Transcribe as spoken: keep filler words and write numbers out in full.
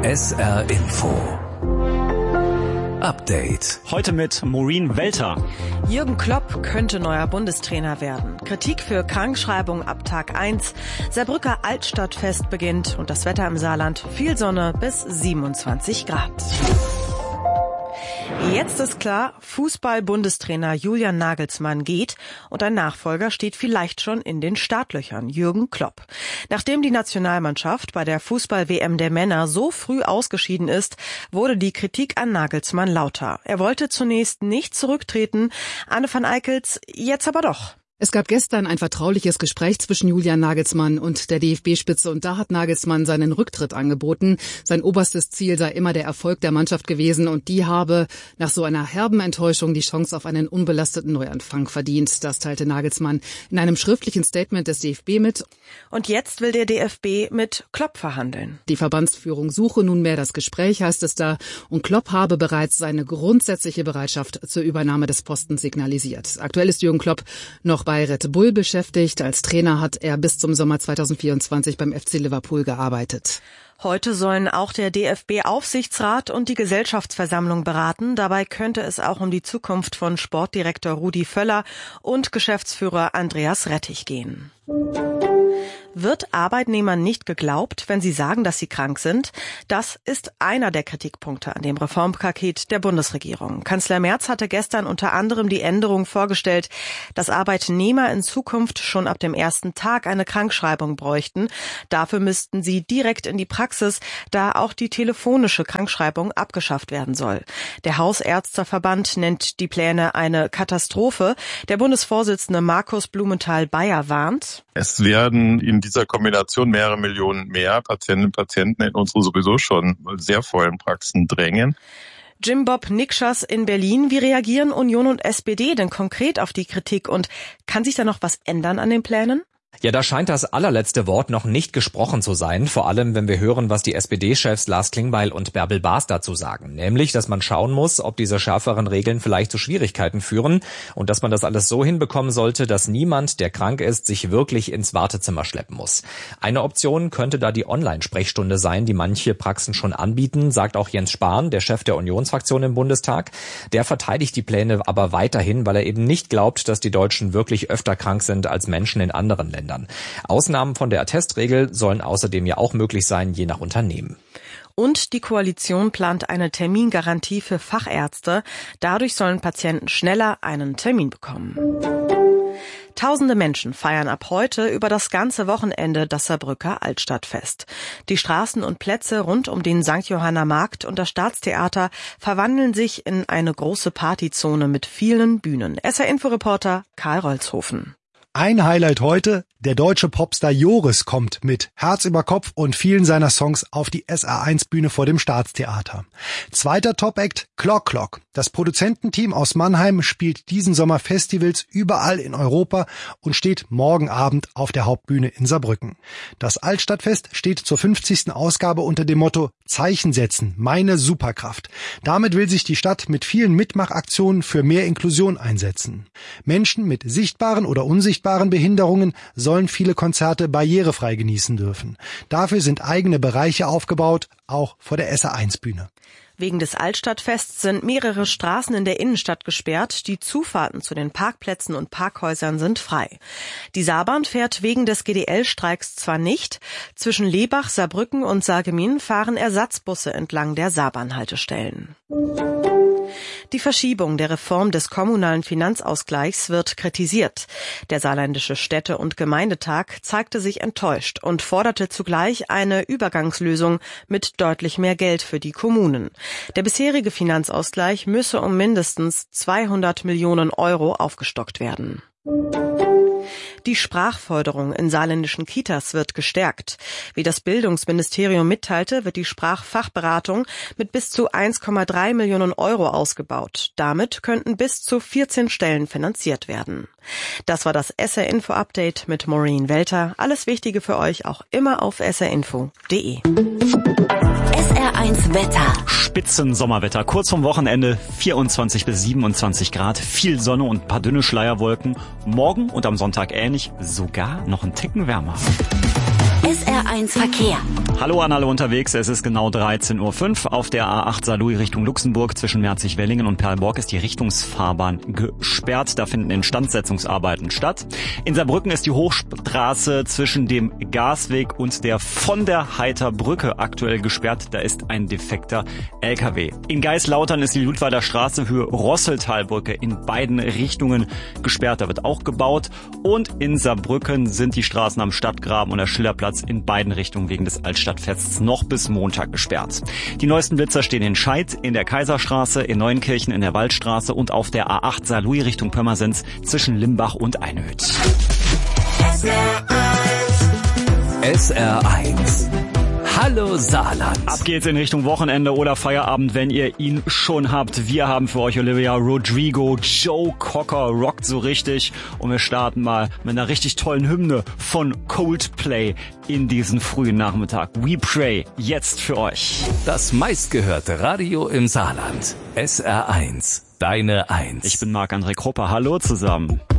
S R Info Update. Heute mit Maureen Welter. Jürgen Klopp könnte neuer Bundestrainer werden. Kritik für Krankschreibung ab Tag eins. Saarbrücker Altstadtfest beginnt und das Wetter im Saarland. Viel Sonne bis siebenundzwanzig Grad. Jetzt ist klar, Fußball-Bundestrainer Julian Nagelsmann geht und ein Nachfolger steht vielleicht schon in den Startlöchern, Jürgen Klopp. Nachdem die Nationalmannschaft bei der Fußball-W M der Männer so früh ausgeschieden ist, wurde die Kritik an Nagelsmann lauter. Er wollte zunächst nicht zurücktreten, Anne van Eickels jetzt aber doch. Es gab gestern ein vertrauliches Gespräch zwischen Julian Nagelsmann und der D F B-Spitze und da hat Nagelsmann seinen Rücktritt angeboten. Sein oberstes Ziel sei immer der Erfolg der Mannschaft gewesen und die habe nach so einer herben Enttäuschung die Chance auf einen unbelasteten Neuanfang verdient. Das teilte Nagelsmann in einem schriftlichen Statement des D F B mit. Und jetzt will der D F B mit Klopp verhandeln. Die Verbandsführung suche nunmehr das Gespräch, heißt es da, und Klopp habe bereits seine grundsätzliche Bereitschaft zur Übernahme des Postens signalisiert. Aktuell ist Jürgen Klopp noch bei Red Bull beschäftigt. Als Trainer hat er bis zum Sommer zweitausendvierundzwanzig beim F C Liverpool gearbeitet. Heute sollen auch der D F B-Aufsichtsrat und die Gesellschaftsversammlung beraten. Dabei könnte es auch um die Zukunft von Sportdirektor Rudi Völler und Geschäftsführer Andreas Rettich gehen. Wird Arbeitnehmern nicht geglaubt, wenn sie sagen, dass sie krank sind? Das ist einer der Kritikpunkte an dem Reformpaket der Bundesregierung. Kanzler Merz hatte gestern unter anderem die Änderung vorgestellt, dass Arbeitnehmer in Zukunft schon ab dem ersten Tag eine Krankschreibung bräuchten. Dafür müssten sie direkt in die Praxis, da auch die telefonische Krankschreibung abgeschafft werden soll. Der Hausärzteverband nennt die Pläne eine Katastrophe. Der Bundesvorsitzende Markus Blumenthal-Bayer warnt: Es werden in dieser Kombination mehrere Millionen mehr Patientinnen und Patienten in unsere sowieso schon sehr vollen Praxen drängen. Jim Bob Nikschas in Berlin. Wie reagieren Union und S P D denn konkret auf die Kritik und kann sich da noch was ändern an den Plänen? Ja, da scheint das allerletzte Wort noch nicht gesprochen zu sein, vor allem wenn wir hören, was die S P D-Chefs Lars Klingbeil und Bärbel Baas dazu sagen. Nämlich, dass man schauen muss, ob diese schärferen Regeln vielleicht zu Schwierigkeiten führen und dass man das alles so hinbekommen sollte, dass niemand, der krank ist, sich wirklich ins Wartezimmer schleppen muss. Eine Option könnte da die Online-Sprechstunde sein, die manche Praxen schon anbieten, sagt auch Jens Spahn, der Chef der Unionsfraktion im Bundestag. Der verteidigt die Pläne aber weiterhin, weil er eben nicht glaubt, dass die Deutschen wirklich öfter krank sind als Menschen in anderen Ländern. Ausnahmen von der Attestregel sollen außerdem ja auch möglich sein, je nach Unternehmen. Und die Koalition plant eine Termingarantie für Fachärzte. Dadurch sollen Patienten schneller einen Termin bekommen. Tausende Menschen feiern ab heute über das ganze Wochenende das Saarbrücker Altstadtfest. Die Straßen und Plätze rund um den Sankt Johanner Markt und das Staatstheater verwandeln sich in eine große Partyzone mit vielen Bühnen. S R-Info-Reporter Karl Rolzhofen. Ein Highlight heute: Der deutsche Popstar Joris kommt mit Herz über Kopf und vielen seiner Songs auf die S R eins Bühne vor dem Staatstheater. Zweiter Top-Act: Clock Clock. Das Produzententeam aus Mannheim spielt diesen Sommer Festivals überall in Europa und steht morgen Abend auf der Hauptbühne in Saarbrücken. Das Altstadtfest steht zur fünfzigsten Ausgabe unter dem Motto Zeichen setzen, meine Superkraft. Damit will sich die Stadt mit vielen Mitmachaktionen für mehr Inklusion einsetzen. Menschen mit sichtbaren oder unsichtbaren Behinderungen sollen viele Konzerte barrierefrei genießen dürfen. Dafür sind eigene Bereiche aufgebaut, auch vor der S R eins Bühne. Wegen des Altstadtfests sind mehrere Straßen in der Innenstadt gesperrt. Die Zufahrten zu den Parkplätzen und Parkhäusern sind frei. Die Saarbahn fährt wegen des G D L-Streiks zwar nicht. Zwischen Lebach, Saarbrücken und Sarreguemines fahren Ersatzbusse entlang der Saarbahnhaltestellen. Die Verschiebung der Reform des kommunalen Finanzausgleichs wird kritisiert. Der saarländische Städte- und Gemeindetag zeigte sich enttäuscht und forderte zugleich eine Übergangslösung mit deutlich mehr Geld für die Kommunen. Der bisherige Finanzausgleich müsse um mindestens zweihundert Millionen Euro aufgestockt werden. Die Sprachförderung in saarländischen Kitas wird gestärkt. Wie das Bildungsministerium mitteilte, wird die Sprachfachberatung mit bis zu eins Komma drei Millionen Euro ausgebaut. Damit könnten bis zu vierzehn Stellen finanziert werden. Das war das S R-Info-Update mit Maureen Welter. Alles Wichtige für euch auch immer auf s r info punkt d e. S R eins Wetter. Spitzensommerwetter. Kurz vorm Wochenende vierundzwanzig bis siebenundzwanzig Grad, viel Sonne und ein paar dünne Schleierwolken. Morgen und am Sonntag ähnlich, sogar noch ein Ticken wärmer. S R eins Verkehr. Hallo an alle unterwegs, es ist genau dreizehn Uhr fünf. Auf der A acht Saarlouis Richtung Luxemburg zwischen Merzig-Wellingen und Perlborg ist die Richtungsfahrbahn gesperrt. Da finden Instandsetzungsarbeiten statt. In Saarbrücken ist die Hochstraße zwischen dem Gasweg und der von der Heiterbrücke aktuell gesperrt. Da ist ein defekter L K W. In Geislautern ist die Ludweiler Straße Höhe Rosseltalbrücke in beiden Richtungen gesperrt. Da wird auch gebaut. Und in Saarbrücken sind die Straßen am Stadtgraben und der Schillerplatz in beiden Richtungen wegen des Altstadtfests noch bis Montag gesperrt. Die neuesten Blitzer stehen in Scheid, in der Kaiserstraße, in Neuenkirchen, in der Waldstraße und auf der A acht Saarlouis Richtung Pirmasens zwischen Limbach und Einhöht. S R eins. Hallo Saarland. Ab geht's in Richtung Wochenende oder Feierabend, wenn ihr ihn schon habt. Wir haben für euch Olivia Rodrigo, Joe Cocker rockt so richtig. Und wir starten mal mit einer richtig tollen Hymne von Coldplay in diesen frühen Nachmittag. We Pray, jetzt für euch. Das meistgehörte Radio im Saarland. S R eins, deine Eins. Ich bin Marc-André Krupper. Hallo zusammen.